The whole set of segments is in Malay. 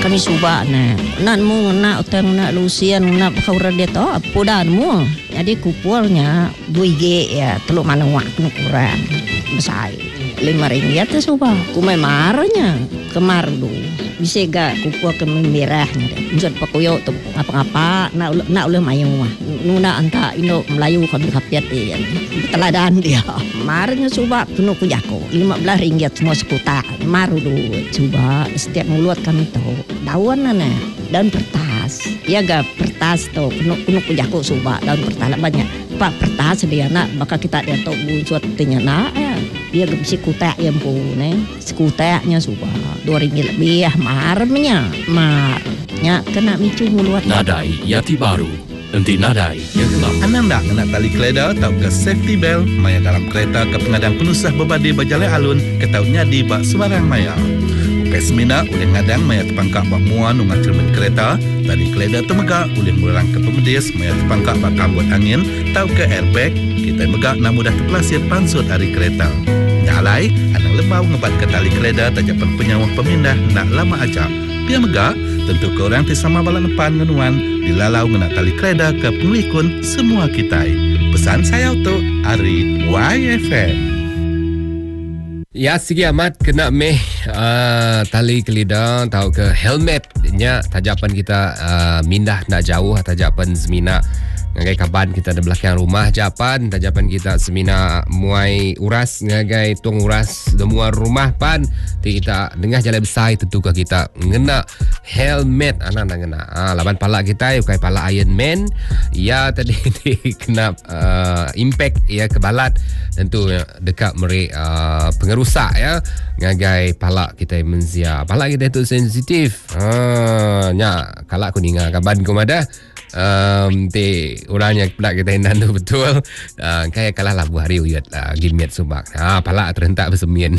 kami suba nan mu na utang na lusian na kaura dia to pudan mu jadi kupulnya 2G ya teluk manawak kurang besar RM5 tu suba ku mai marnya kemar du bisa gak kupul ke merahnya bisa pakuyo tu apa-apa nak uleh mayu mah nuna anta indo Melayu kabil kapiat ya teladan dia marnya suba penuh ku jako RM15 semua sekuta maru du coba setiap mulut kami tahu daun daun pertas ya gak pertas tu penuh ku jako suba daun pertas banyak pak pertas dia nak bakal kita dia tahu buat tanya nak dia gak bisa kutak yang pun sekutaknya suba RM2 lebih marnya kena micu muluat Nadai Yati Baru nanti nadai yang gelap. Anda nak kena tali keleda atau ke safety belt maya dalam kereta ke pengadang penusah bebadi berjalan alun ketaunya di bak sebarang maya. Ukai semina ulih ngadang maya terpangkak bak muan ungat cermin kereta tali keleda temegak ulih murang ke pemedis maya terpangkak bak kambut angin tau ke airbag kita megak nak mudah terpelasir pansut hari kereta. Nyalai anang lebau ngebat ke tali keleda tajapan penyawah pemindah nak lama aja. Pia megak tentu korang tisama balan depan ngenuan dilalau ngena tali kreda ke pengelikun semua kita. Pesan saya untuk Ari YFM. Ya segi amat kena meh tali kelida tahu ke helmet nya tajapan kita mindah nak jauh tajapan semina ngagai kaban kita di belakang rumah japan tajapan kita semina muai uras ngagai tuang uras semua rumah pan kita dengah jalan besar tentu kita ngena helmet anak ngena laban pala kita ukai pala Iron Man ya tadi kena impact ya kebalat tentu dekat meri pengerusak ya ngagai pala kita menzia pala kita tu sensitif nya kalak ku ninga kaban ku mada orangnya pula kita hendak tu betul kayak kalah lah buah hari uyat gimiat subak pala terentak bersemien.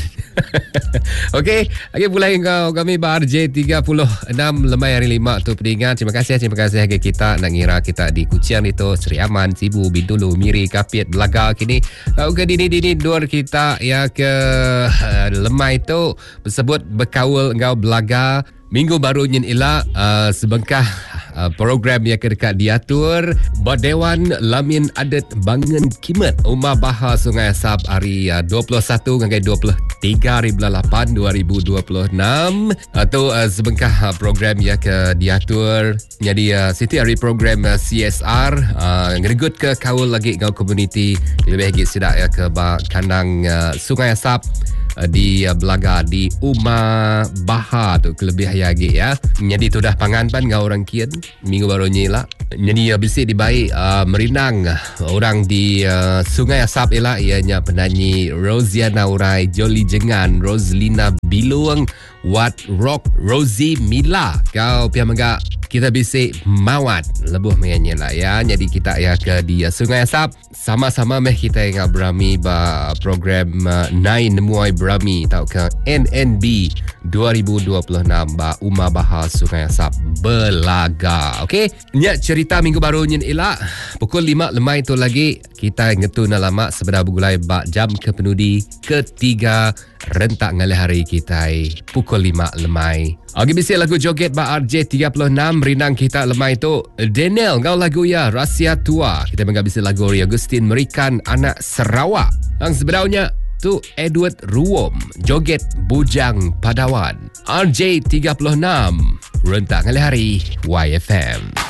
Okey lagi pula engkau kami RJ 36 lemai hari 5 tu pedingan terima kasih ke kita nak ngira kita di Kuciang itu Seri Aman Sibu Bintulu Miri Kapiat Belaga kini ke dini dor kita ya ke lemai tu bersebut berkaul engkau Belaga minggu baru nyen ila sebengkah program yang dekat diatur Badewan Lamin Adat Bangun Kimet Umar Bahar Sungai Asap hari 21 hingga 23 hari bulan 8 2026 atau sebengkah program yang ke diatur jadi siti hari program CSR ngeregut ke kaul lagi ngau community lebih lagi sidak ya ke kandang Sungai Asap di Belaga di Umar Bahar tu kelebih lagi ya jadi tu dah pangan pan ngau orang kian minggu baru nyila jadi bisik dibaik merinang orang di Sungai Asap ialah ianya penyanyi Rosiana Urai Joli Jengan Roslina Biluang Wat Rock Rosie Mila kau pihak megak kita bisik mawat lebuh menyanyi lah ya jadi kita ya ke di Sungai Asap sama-sama meh kita yang berami ba program Nine Muay Berami tau ke NNB 2026 ba Umar Bahar Sungai Asap Belaga. Okey nyak cerita minggu baru nyen elak pukul 5 lemai tu lagi kita ngetun lama sebenar bergulai ba jam kepenudi ketiga rentak ngalih hari kita pukul 5 lemai. Okey bisik lagu joget ba RJ 36 rinang kita lemai tu Daniel ngau lagu ya Rahsia Tua kita menggabisi lagu Ria Agustin Merikan Anak Sarawak yang sebenarnya tu Edward Ruom joget Bujang Padawan RJ 36 rentak ngalih hari YFM.